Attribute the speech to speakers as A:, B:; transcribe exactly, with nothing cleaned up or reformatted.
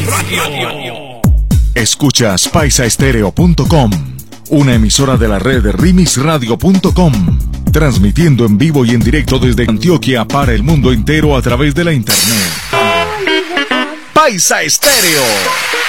A: Escuchas paisa estéreo punto com, una emisora de la red remix radio punto com, transmitiendo en vivo y en directo desde Antioquia para el mundo entero a través de la internet. Paisa Estéreo.